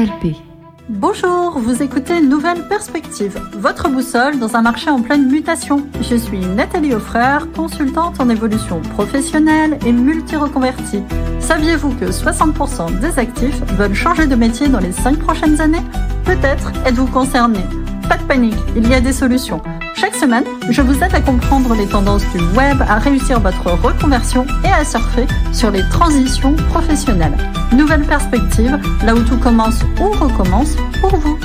ALP. Bonjour, vous écoutez Nouvelle Perspective, votre boussole dans un marché en pleine mutation. Je suis Nathalie Offrer, consultante en évolution professionnelle et multi-reconvertie. Saviez-vous que 60% des actifs veulent changer de métier dans les 5 prochaines années ? Peut-être êtes-vous concerné. Pas de panique, il y a des solutions. Chaque semaine, je vous aide à comprendre les tendances du web, à réussir votre reconversion et à surfer sur les transitions professionnelles. Nouvelle perspective, là où tout commence ou recommence pour vous.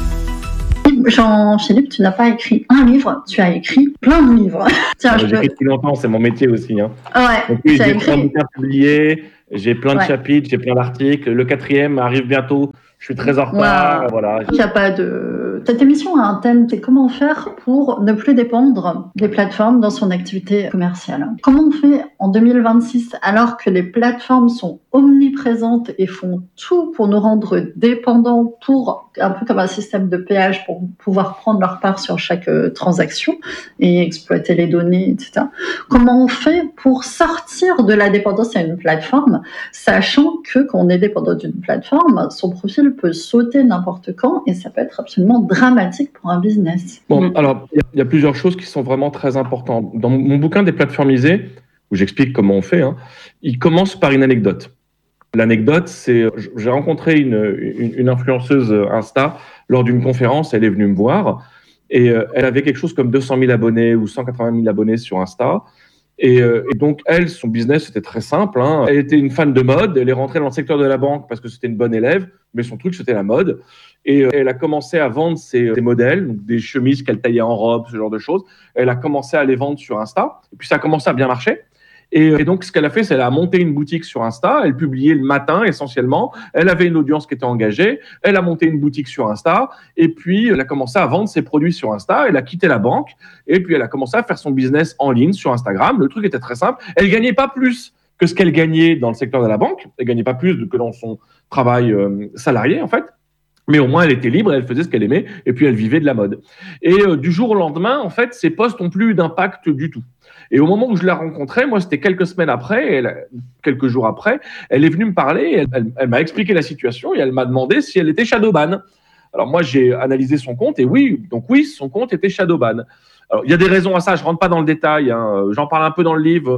Jean-Philippe, tu n'as pas écrit un livre, tu as écrit plein de livres. Tiens, j'ai écrit depuis longtemps, c'est mon métier aussi. Ouais, donc, oui, j'ai plein de bouquins publiés, j'ai plein de chapitres, j'ai plein d'articles. Le 4e arrive bientôt. Je suis très en retard, voilà. Il n'y a pas de... Cette émission a un thème, c'est comment faire pour ne plus dépendre des plateformes dans son activité commerciale. Comment on fait en 2026 alors que les plateformes sont omniprésentes et font tout pour nous rendre dépendants, pour un peu comme un système de péage pour pouvoir prendre leur part sur chaque transaction et exploiter les données, etc. Comment on fait pour sortir de la dépendance à une plateforme, sachant que quand on est dépendant d'une plateforme, son profil peut sauter n'importe quand et ça peut être absolument dramatique pour un business. Bon, alors, il y a plusieurs choses qui sont vraiment très importantes. Dans mon bouquin Déplatformisé, où j'explique comment on fait, il commence par une anecdote. L'anecdote, c'est j'ai rencontré une influenceuse Insta lors d'une conférence, elle est venue me voir et elle avait quelque chose comme 200 000 abonnés ou 180 000 abonnés sur Insta. Et donc, elle, son business, c'était très simple. Elle était une fan de mode. Elle est rentrée dans le secteur de la banque parce que c'était une bonne élève, mais son truc, c'était la mode. Et elle a commencé à vendre ses modèles, donc des chemises qu'elle taillait en robe, ce genre de choses. Elle a commencé à les vendre sur Insta. Et puis, ça a commencé à bien marcher. Et donc, ce qu'elle a fait, c'est qu'elle a monté une boutique sur Insta. Elle publiait le matin, essentiellement. Elle avait une audience qui était engagée. Elle a monté une boutique sur Insta. Et puis, elle a commencé à vendre ses produits sur Insta. Elle a quitté la banque. Et puis, elle a commencé à faire son business en ligne sur Instagram. Le truc était très simple. Elle gagnait pas plus que ce qu'elle gagnait dans le secteur de la banque. Elle gagnait pas plus que dans son travail salarié, en fait. Mais au moins, elle était libre, elle faisait ce qu'elle aimait, et puis elle vivait de la mode. Et du jour au lendemain, en fait, ses posts n'ont plus eu d'impact du tout. Et au moment où je la rencontrais, moi, c'était quelques semaines après, quelques jours après, elle est venue me parler, elle m'a expliqué la situation, et elle m'a demandé si elle était shadowban. Alors moi, j'ai analysé son compte, et oui, son compte était shadowban. Alors, il y a des raisons à ça, je ne rentre pas dans le détail, j'en parle un peu dans le livre.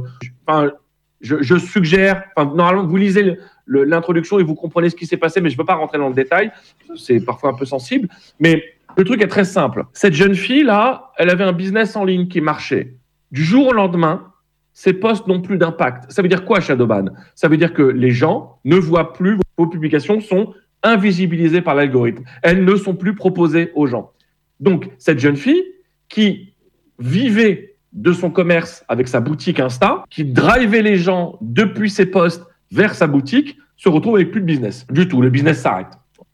Je suggère, normalement, vous lisez l'introduction et vous comprenez ce qui s'est passé, mais je ne peux pas rentrer dans le détail. C'est parfois un peu sensible. Mais le truc est très simple. Cette jeune fille-là, elle avait un business en ligne qui marchait. Du jour au lendemain, ses posts n'ont plus d'impact. Ça veut dire quoi, shadowban ? Ça veut dire que les gens ne voient plus, vos publications sont invisibilisées par l'algorithme. Elles ne sont plus proposées aux gens. Donc, cette jeune fille qui vivait de son commerce avec sa boutique Insta, qui drivait les gens depuis ses posts vers sa boutique, se retrouve avec plus de business. Du tout, le business s'arrête.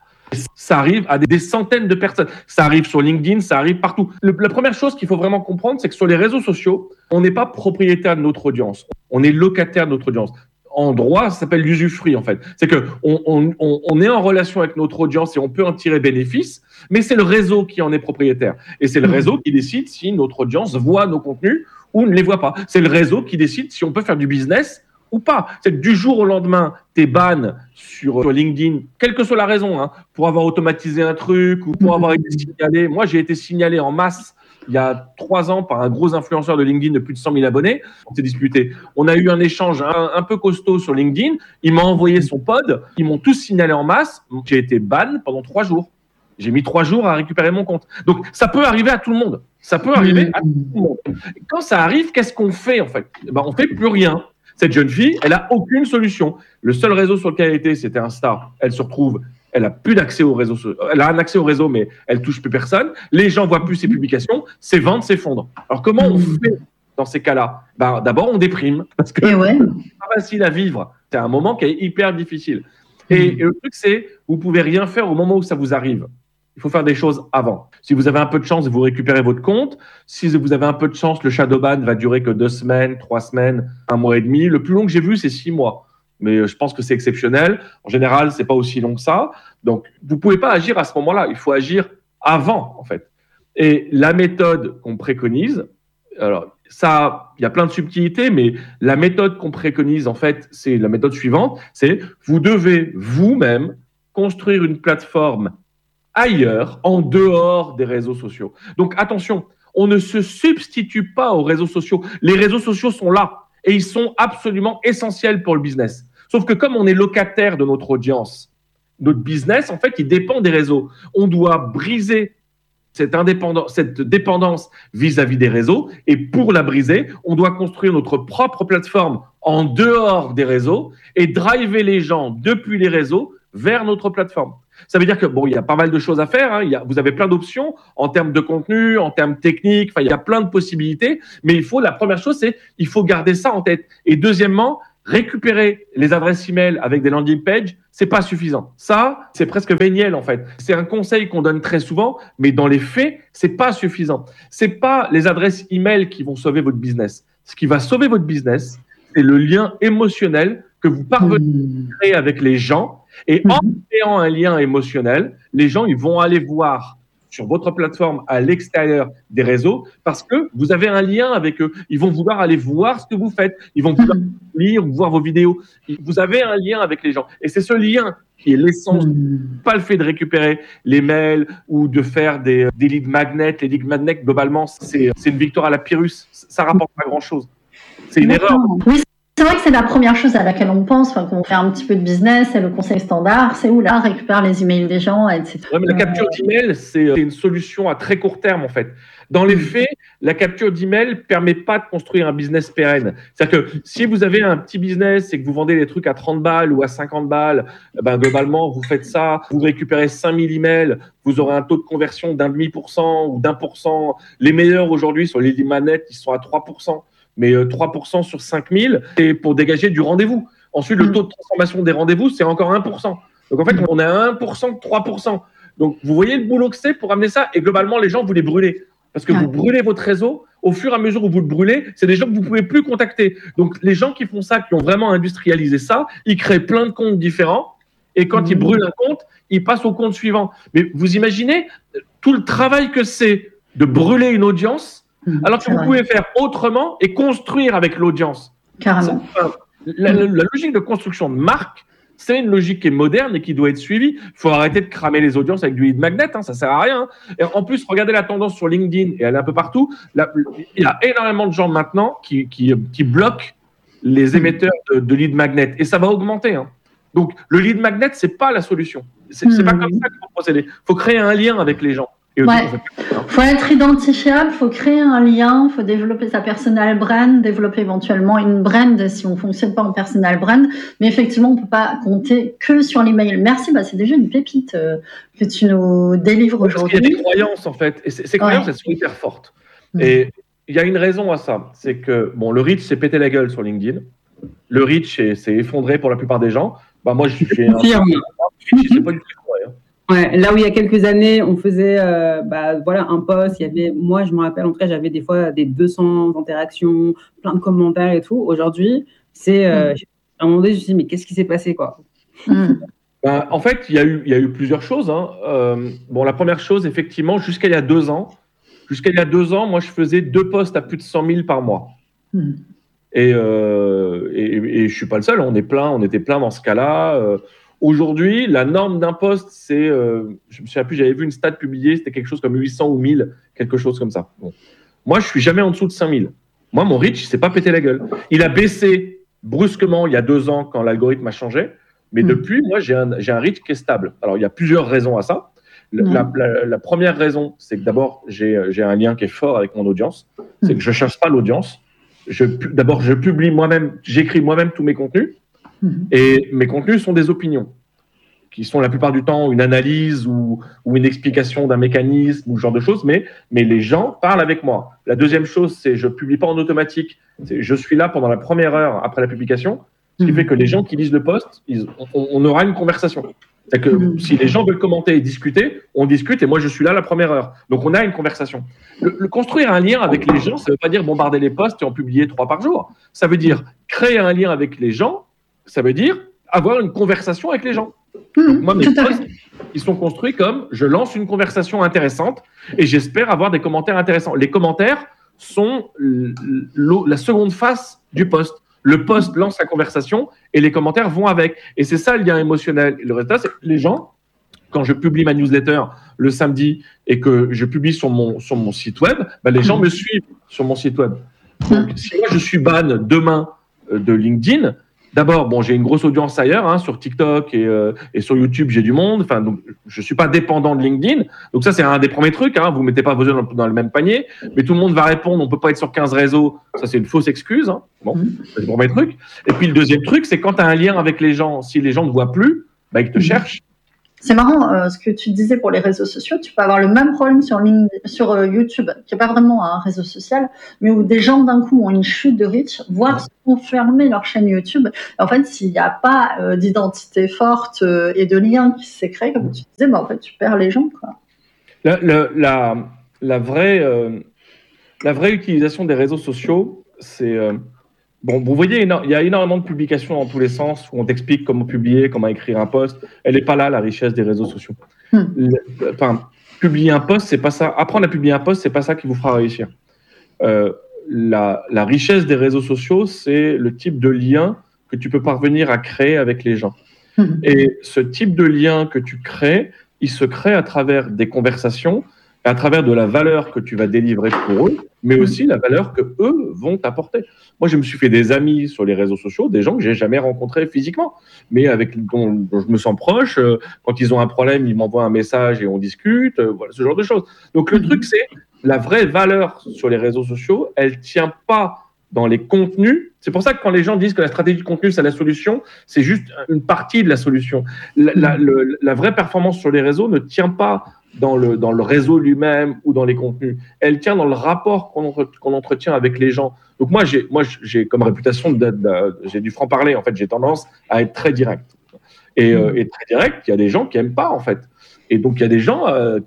Ça arrive à des centaines de personnes. Ça arrive sur LinkedIn, ça arrive partout. La première chose qu'il faut vraiment comprendre, c'est que sur les réseaux sociaux, on n'est pas propriétaire de notre audience. On est locataire de notre audience. En droit, ça s'appelle l'usufruit, en fait. C'est qu'on est en relation avec notre audience et on peut en tirer bénéfice, mais c'est le réseau qui en est propriétaire. Et c'est le réseau qui décide si notre audience voit nos contenus ou ne les voit pas. C'est le réseau qui décide si on peut faire du business ou pas. C'est que du jour au lendemain, t'es ban sur LinkedIn, quelle que soit la raison, pour avoir automatisé un truc ou pour avoir été signalé. Moi, j'ai été signalé en masse il y a 3 ans par un gros influenceur de LinkedIn de plus de 100 000 abonnés. On s'est disputé. On a eu un échange un peu costaud sur LinkedIn. Il m'a envoyé son pod. Ils m'ont tous signalé en masse. J'ai été ban pendant 3 jours. J'ai mis 3 jours à récupérer mon compte. Donc, ça peut arriver à tout le monde. Ça peut arriver à tout le monde. Quand ça arrive, qu'est-ce qu'on fait, en fait ? On ne fait plus rien. Cette jeune fille, elle n'a aucune solution. Le seul réseau sur lequel elle était, c'était Insta. Elle se retrouve, elle n'a plus d'accès au réseau. Elle a un accès au réseau, mais elle touche plus personne. Les gens voient plus ses publications. Ses ventes s'effondrent. Alors, comment on fait dans ces cas-là ? D'abord, on déprime. Parce que c'est pas facile à vivre. C'est un moment qui est hyper difficile. Et le truc, c'est vous pouvez rien faire au moment où ça vous arrive. Il faut faire des choses avant. Si vous avez un peu de chance, vous récupérez votre compte. Si vous avez un peu de chance, le shadowban va durer que 2 semaines, 3 semaines, 1 mois et demi. Le plus long que j'ai vu, c'est 6 mois. Mais je pense que c'est exceptionnel. En général, c'est pas aussi long que ça. Donc, vous pouvez pas agir à ce moment-là. Il faut agir avant, en fait. Et la méthode qu'on préconise, alors ça, il y a plein de subtilités, mais la méthode qu'on préconise, en fait, c'est la méthode suivante. C'est vous devez vous-même construire une plateforme ailleurs, en dehors des réseaux sociaux. Donc attention, on ne se substitue pas aux réseaux sociaux. Les réseaux sociaux sont là et ils sont absolument essentiels pour le business. Sauf que comme on est locataire de notre audience, notre business, en fait, il dépend des réseaux. On doit briser cette dépendance vis-à-vis des réseaux. Et pour la briser, on doit construire notre propre plateforme en dehors des réseaux et driver les gens depuis les réseaux vers notre plateforme. Ça veut dire que bon, il y a pas mal de choses à faire. Hein. Vous avez plein d'options en termes de contenu, en termes techniques. Enfin, il y a plein de possibilités. Mais la première chose, c'est il faut garder ça en tête. Et deuxièmement, récupérer les adresses email avec des landing pages, c'est pas suffisant. Ça, c'est presque véniel en fait. C'est un conseil qu'on donne très souvent, mais dans les faits, c'est pas suffisant. C'est pas les adresses email qui vont sauver votre business. Ce qui va sauver votre business, c'est le lien émotionnel que vous parvenez à créer avec les gens. Et en créant un lien émotionnel, les gens ils vont aller voir sur votre plateforme à l'extérieur des réseaux parce que vous avez un lien avec eux. Ils vont vouloir aller voir ce que vous faites. Ils vont vouloir lire ou voir vos vidéos. Vous avez un lien avec les gens. Et c'est ce lien qui est l'essence, pas le fait de récupérer les mails ou de faire des lead magnets. Les lead magnets, globalement, c'est une victoire à la Pyrrhus. Ça rapporte pas grand-chose. C'est une erreur. Oui, c'est vrai que c'est la première chose à laquelle on pense quand on fait un petit peu de business, c'est le conseil standard, c'est où là, on récupère les emails des gens, etc. Ouais, mais la capture d'email, c'est une solution à très court terme, en fait. Dans les faits, la capture d'email ne permet pas de construire un business pérenne. C'est-à-dire que si vous avez un petit business et que vous vendez des trucs à 30 balles ou à 50 balles, ben, globalement, vous faites ça, vous récupérez 5000 emails, vous aurez un taux de conversion d'0,5% ou d'1%. Les meilleurs aujourd'hui sur les lead magnets, ils sont à 3%. Mais 3% sur 5000, c'est pour dégager du rendez-vous. Ensuite, le taux de transformation des rendez-vous, c'est encore 1%. Donc, en fait, on est à 1% de 3%. Donc, vous voyez le boulot que c'est pour amener ça. Et globalement, les gens, vous les brûlez. Parce que vous brûlez votre réseau. Au fur et à mesure où vous le brûlez, c'est des gens que vous ne pouvez plus contacter. Donc, les gens qui font ça, qui ont vraiment industrialisé ça, ils créent plein de comptes différents. Et quand ils brûlent un compte, ils passent au compte suivant. Mais vous imaginez tout le travail que c'est de brûler une audience alors que vous pouvez faire autrement et construire avec l'audience. Carrément. La logique de construction de marque, c'est une logique qui est moderne et qui doit être suivie. Il faut arrêter de cramer les audiences avec du lead magnet, hein, ça sert à rien. Et en plus, regardez la tendance sur LinkedIn et elle est un peu partout. Il y a énormément de gens maintenant qui bloquent les émetteurs de lead magnet et ça va augmenter. Hein. Donc, le lead magnet, c'est pas la solution. C'est pas comme ça qu'il faut procéder. Il faut créer un lien avec les gens. Il faut être identifiable, il faut créer un lien, il faut développer sa personal brand, développer éventuellement une brand si on ne fonctionne pas en personal brand. Mais effectivement, on ne peut pas compter que sur l'email. Merci, c'est déjà une pépite que tu nous délivres aujourd'hui. Il y a des croyances en fait, et ces croyances elles sont hyper fortes. Et il y a une raison à ça, c'est que le reach s'est pété la gueule sur LinkedIn. Le reach s'est effondré pour la plupart des gens. Moi, je suis un reach, c'est pas du tout. Ouais, là où il y a quelques années, on faisait un post, moi je me rappelle, en tout cas, j'avais des fois des 200 interactions, plein de commentaires et tout. Aujourd'hui, c'est à un moment donné, je me suis dit, mais qu'est-ce qui s'est passé, quoi? En fait, il y a eu plusieurs choses. Hein. La première chose, effectivement, jusqu'à il y a 2 ans, moi je faisais 2 posts à plus de 100 000 par mois. Et je suis pas le seul, on était plein dans ce cas-là. Aujourd'hui, la norme d'un poste, c'est, je me souviens plus, j'avais vu une stat publiée, c'était quelque chose comme 800 ou 1000, quelque chose comme ça. Bon. Moi, je suis jamais en dessous de 5000. Moi, mon reach, il s'est pas pété la gueule. Il a baissé brusquement il y a 2 ans quand l'algorithme a changé, mais depuis, moi, j'ai un reach qui est stable. Alors, il y a plusieurs raisons à ça. La première raison, c'est que d'abord, j'ai un lien qui est fort avec mon audience. C'est que je cherche pas l'audience. D'abord, je publie moi-même, j'écris moi-même tous mes contenus. Et mes contenus sont des opinions, qui sont la plupart du temps une analyse ou une explication d'un mécanisme ou ce genre de choses, mais les gens parlent avec moi. La deuxième chose, c'est je ne publie pas en automatique, je suis là pendant la première heure après la publication, ce qui fait que les gens qui lisent le post, on aura une conversation. C'est-à-dire que si les gens veulent commenter et discuter, on discute et moi je suis là la première heure. Donc on a une conversation. Le construire un lien avec les gens, ça ne veut pas dire bombarder les posts et en publier 3 par jour. Ça veut dire créer un lien avec les gens. Ça veut dire avoir une conversation avec les gens. Donc moi, mes posts, ils sont construits comme je lance une conversation intéressante et j'espère avoir des commentaires intéressants. Les commentaires sont la seconde face du post. Le post lance la conversation et les commentaires vont avec. Et c'est ça le lien émotionnel. Et le résultat, c'est que les gens, quand je publie ma newsletter le samedi et que je publie sur mon site web, les gens me suivent sur mon site web. Donc, si moi je suis ban demain de LinkedIn, d'abord, j'ai une grosse audience ailleurs, sur TikTok et sur YouTube, j'ai du monde. Enfin, donc, je suis pas dépendant de LinkedIn. Donc ça, c'est un des premiers trucs. Vous mettez pas vos œufs dans le même panier, mais tout le monde va répondre. On peut pas être sur 15 réseaux. Ça, c'est une fausse excuse. C'est le premier truc. Et puis le deuxième truc, c'est quand tu as un lien avec les gens, si les gens ne voient plus, ils te cherchent. C'est marrant ce que tu disais pour les réseaux sociaux. Tu peux avoir le même problème sur YouTube, qui n'est pas vraiment un réseau social, mais où des gens d'un coup ont une chute de reach, voire se font fermer leur chaîne YouTube. Et en fait, s'il n'y a pas d'identité forte et de lien qui s'est créé, comme tu disais, en fait, tu perds les gens, quoi. La vraie utilisation des réseaux sociaux, c'est... vous voyez, il y a énormément de publications dans tous les sens où on t'explique comment publier, comment écrire un post. Elle n'est pas là, la richesse des réseaux sociaux. Publier un post, c'est pas ça. Apprendre à publier un post, c'est pas ça qui vous fera réussir. La richesse des réseaux sociaux, c'est le type de lien que tu peux parvenir à créer avec les gens. Et ce type de lien que tu crées, il se crée à travers des conversations, à travers de la valeur que tu vas délivrer pour eux, mais aussi la valeur que eux vont t'apporter. Moi, je me suis fait des amis sur les réseaux sociaux, des gens que j'ai jamais rencontrés physiquement, mais dont je me sens proche. Quand ils ont un problème, ils m'envoient un message et on discute. Voilà, ce genre de choses. Donc, le truc, c'est la vraie valeur sur les réseaux sociaux, elle tient pas dans les contenus. C'est pour ça que quand les gens disent que la stratégie de contenu, c'est la solution, c'est juste une partie de la solution. La vraie performance sur les réseaux ne tient pas dans le réseau lui-même ou dans les contenus. Elle tient dans le rapport qu'on entretient avec les gens. Donc moi, j'ai comme réputation j'ai du franc-parler. En fait, j'ai tendance à être très direct. Et très direct, il y a des gens qui n'aiment pas, en fait. Et donc, il y a des gens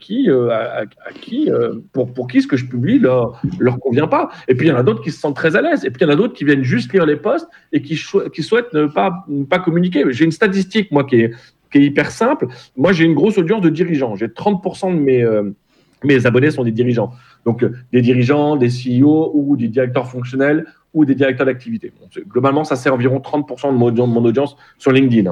pour qui ce que je publie leur convient pas. Et puis, il y en a d'autres qui se sentent très à l'aise. Et puis, il y en a d'autres qui viennent juste lire les posts et qui souhaitent ne pas communiquer. J'ai une statistique, moi, qui est hyper simple. Moi, j'ai une grosse audience de dirigeants. J'ai 30% de mes abonnés sont des dirigeants. Donc, des dirigeants, des CEO ou des directeurs fonctionnels ou des directeurs d'activité. Globalement, ça c'est environ 30% de mon audience sur LinkedIn.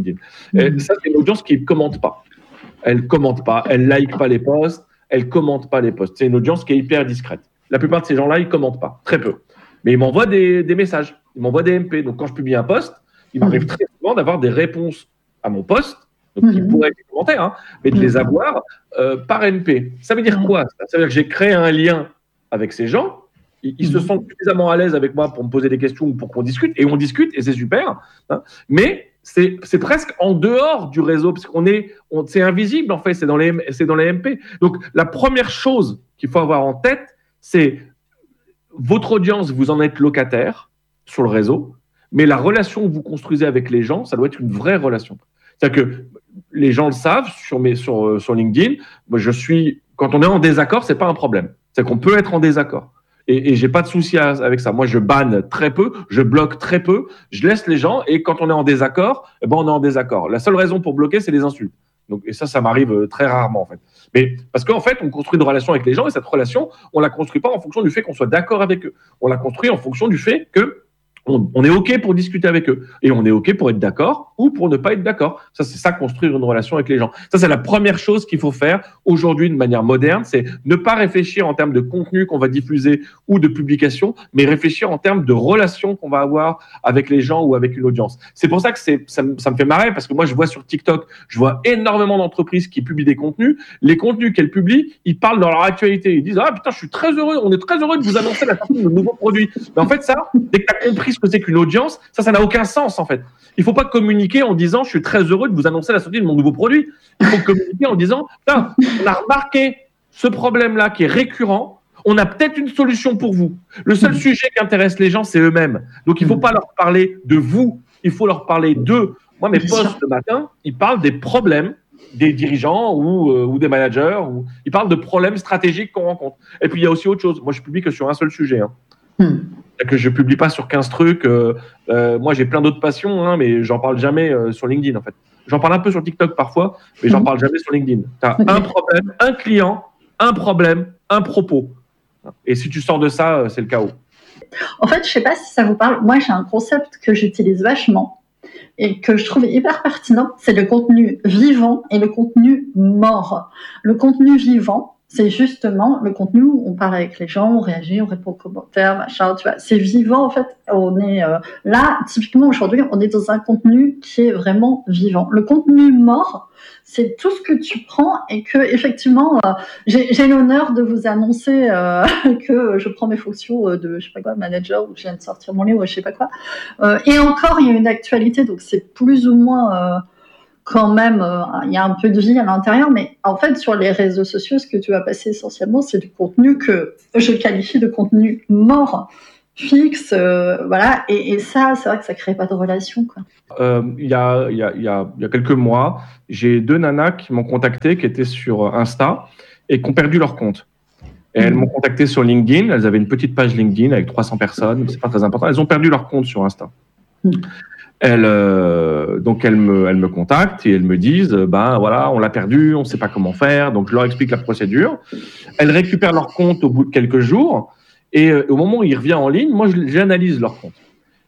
Et ça, c'est une audience qui ne commente pas. Elle ne commente pas, elle ne like pas les posts, elle ne commente pas les posts. C'est une audience qui est hyper discrète. La plupart de ces gens-là, ils ne commentent pas, très peu. Mais ils m'envoient des messages, ils m'envoient des MP. Donc, quand je publie un post, il m'arrive très souvent d'avoir des réponses à mon post, donc qui pourraient être des commentaires, mais de les avoir par MP. Ça veut dire quoi? Ça veut dire que j'ai créé un lien avec ces gens, ils se sentent suffisamment à l'aise avec moi pour me poser des questions ou pour qu'on discute, et on discute, et c'est super. Mais c'est presque en dehors du réseau, parce c'est invisible, en fait, c'est dans les MP. Donc, la première chose qu'il faut avoir en tête, c'est votre audience, vous en êtes locataire sur le réseau, mais la relation que vous construisez avec les gens, ça doit être une vraie relation. C'est-à-dire que les gens le savent sur LinkedIn. Moi, quand on est en désaccord, c'est pas un problème. C'est qu'on peut être en désaccord. Et j'ai pas de souci avec ça. Moi, je banne très peu, je bloque très peu, je laisse les gens. Et quand on est en désaccord, on est en désaccord. La seule raison pour bloquer, c'est les insultes. Donc, et ça m'arrive très rarement, en fait. Mais parce qu'en fait, on construit une relation avec les gens et cette relation, on la construit pas en fonction du fait qu'on soit d'accord avec eux. On la construit en fonction du fait que on est OK pour discuter avec eux. Et on est OK pour être d'accord ou pour ne pas être d'accord. Ça, c'est ça, construire une relation avec les gens. Ça, c'est la première chose qu'il faut faire aujourd'hui de manière moderne. C'est ne pas réfléchir en termes de contenu qu'on va diffuser ou de publication, mais réfléchir en termes de relation qu'on va avoir avec les gens ou avec une audience. C'est pour ça que ça me fait marrer, parce que moi, je vois sur TikTok, je vois énormément d'entreprises qui publient des contenus. Les contenus qu'elles publient, ils parlent dans leur actualité. Ils disent « Ah putain, je suis très heureux, on est très heureux de vous annoncer la sortie de nos nouveaux produits. » Mais en fait, ça, dès que tu as compris ce que c'est qu'une audience, ça n'a aucun sens, en fait. Il ne faut pas communiquer en disant « Je suis très heureux de vous annoncer la sortie de mon nouveau produit. » Il faut communiquer en disant « Putain, on a remarqué ce problème-là qui est récurrent. On a peut-être une solution pour vous. » Le seul sujet qui intéresse les gens, c'est eux-mêmes. Donc, il ne faut pas leur parler de vous. Il faut leur parler d'eux. Moi, mes posts le matin, ils parlent des problèmes des dirigeants ou des managers. Ils parlent de problèmes stratégiques qu'on rencontre. Et puis, il y a aussi autre chose. Moi, je publie que sur un seul sujet. Que je publie pas sur 15 trucs. Moi, j'ai plein d'autres passions, mais j'en parle jamais sur LinkedIn, en fait. J'en parle un peu sur TikTok parfois, mais j'en parle jamais sur LinkedIn. Tu as un problème, un client, un problème, un propos. Et si tu sors de ça, c'est le chaos. En fait, je sais pas si ça vous parle. Moi, j'ai un concept que j'utilise vachement. et que je trouve hyper pertinent, c'est le contenu vivant et le contenu mort. Le contenu vivant, c'est justement le contenu où on parle avec les gens, on réagit, on répond aux commentaires, machin, tu vois. C'est vivant, en fait. On est là, typiquement aujourd'hui, on est dans un contenu qui est vraiment vivant. Le contenu mort, c'est tout ce que tu prends et que, effectivement, j'ai l'honneur de vous annoncer que je prends mes fonctions de, je sais pas quoi, manager, ou je viens de sortir mon livre, je sais pas quoi. Et encore, il y a une actualité, donc c'est plus ou moins... quand même, il y a un peu de vie à l'intérieur, mais en fait, sur les réseaux sociaux, ce que tu vas passer essentiellement, c'est du contenu que je qualifie de contenu mort, fixe, voilà, et ça, c'est vrai que ça crée pas de relation, quoi. Il y a quelques mois, j'ai 2 nanas qui m'ont contacté, qui étaient sur Insta et qui ont perdu leur compte. Et elles m'ont contacté sur LinkedIn, elles avaient une petite page LinkedIn avec 300 personnes, c'est pas très important, elles ont perdu leur compte sur Insta. Donc elles me contactent et elles me disent ben voilà, on l'a perdu, on sait pas comment faire. Donc je leur explique la procédure. Elles récupèrent leur compte au bout de quelques jours et au moment où il revient en ligne, moi j'analyse leur compte.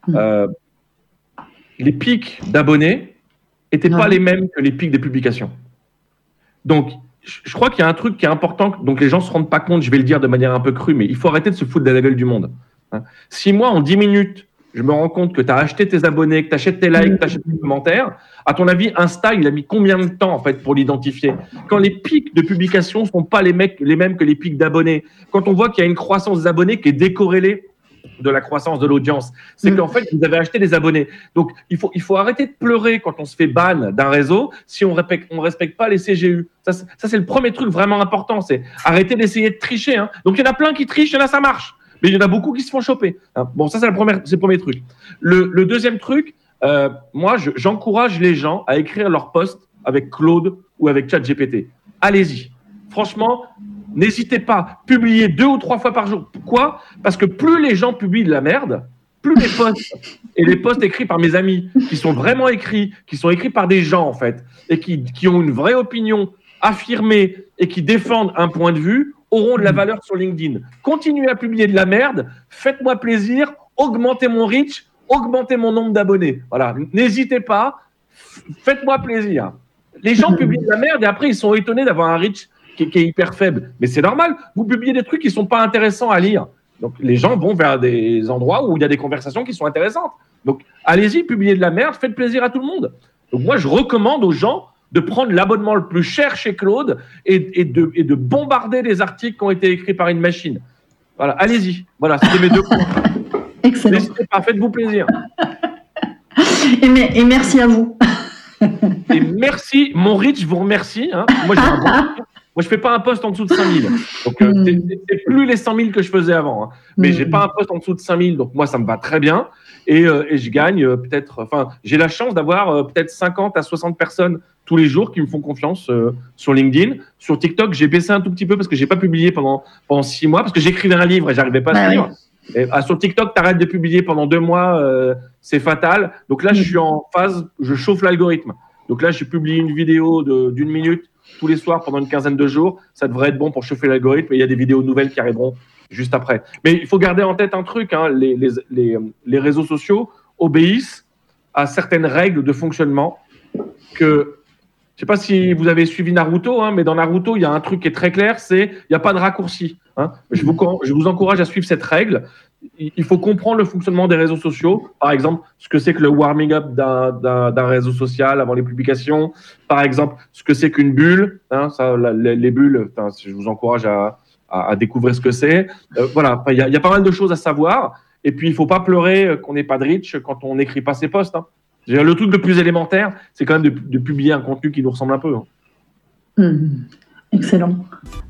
Les pics d'abonnés étaient pas les mêmes que les pics des publications. Donc je crois qu'il y a un truc qui est important, donc les gens se rendent pas compte, je vais le dire de manière un peu crue, mais il faut arrêter de se foutre de la gueule du monde. Si moi en 10 minutes je me rends compte que tu as acheté tes abonnés, que tu achètes tes likes, que tu achètes tes commentaires. À ton avis, Insta, il a mis combien de temps en fait pour l'identifier? Quand les pics de publication ne sont pas les mêmes que les pics d'abonnés, quand on voit qu'il y a une croissance des abonnés qui est décorrélée de la croissance de l'audience, c'est qu'en fait, vous avez acheté des abonnés. Donc, il faut arrêter de pleurer quand on se fait ban d'un réseau si on respecte pas les CGU. Ça, c'est le premier truc vraiment important, c'est arrêter d'essayer de tricher. Donc, il y en a plein qui trichent, il y en a, ça marche. Mais il y en a beaucoup qui se font choper. Bon, ça, c'est le premier truc. Le deuxième truc, moi, j'encourage les gens à écrire leur post avec Claude ou avec ChatGPT. Allez-y. Franchement, n'hésitez pas. Publiez 2 ou 3 fois par jour. Pourquoi? Parce que plus les gens publient de la merde, plus les posts, et les posts écrits par mes amis, qui sont vraiment écrits, qui sont écrits par des gens, en fait, et qui ont une vraie opinion affirmée et qui défendent un point de vue, auront de la valeur sur LinkedIn. Continuez à publier de la merde, faites-moi plaisir, augmentez mon reach, augmentez mon nombre d'abonnés. Voilà, n'hésitez pas, faites-moi plaisir. Les gens publient de la merde et après ils sont étonnés d'avoir un reach qui est hyper faible. Mais c'est normal, vous publiez des trucs qui ne sont pas intéressants à lire. Donc les gens vont vers des endroits où il y a des conversations qui sont intéressantes. Donc allez-y, publiez de la merde, faites plaisir à tout le monde. Donc moi je recommande aux gens de prendre l'abonnement le plus cher chez Claude et de bombarder les articles qui ont été écrits par une machine. Voilà, allez-y. Voilà, c'était mes 2 points. Excellent. N'hésitez pas, faites-vous plaisir. Et merci à vous. Et merci, mon reach vous remercie. Moi, je fais pas un post en dessous de 5000. Donc, c'est plus les 100 000 que je faisais avant. Mais j'ai pas un post en dessous de 5000. Donc, moi, ça me va très bien. Et je gagne peut-être... Enfin, j'ai la chance d'avoir peut-être 50 à 60 personnes tous les jours qui me font confiance sur LinkedIn. Sur TikTok, j'ai baissé un tout petit peu parce que j'ai pas publié pendant 6 mois parce que j'écrivais un livre et j'arrivais pas à suivre. Et, sur TikTok, tu arrêtes de publier pendant 2 mois, c'est fatal. Donc là, je suis en phase, je chauffe l'algorithme. Donc là, je publie une vidéo d'1 minute tous les soirs pendant une quinzaine de jours. Ça devrait être bon pour chauffer l'algorithme. Et il y a des vidéos nouvelles qui arriveront juste après. Mais il faut garder en tête un truc, les réseaux sociaux obéissent à certaines règles de fonctionnement que... Je ne sais pas si vous avez suivi Naruto, mais dans Naruto, il y a un truc qui est très clair, c'est il n'y a pas de raccourci. Je vous encourage à suivre cette règle. Il faut comprendre le fonctionnement des réseaux sociaux. Par exemple, ce que c'est que le warming up d'un réseau social avant les publications. Par exemple, ce que c'est qu'une bulle. Les bulles, je vous encourage à découvrir ce que c'est. Voilà, il y a pas mal de choses à savoir. Et puis, il ne faut pas pleurer qu'on n'ait pas de reach quand on n'écrit pas ses posts. Le truc le plus élémentaire, c'est quand même de publier un contenu qui nous ressemble un peu. Excellent.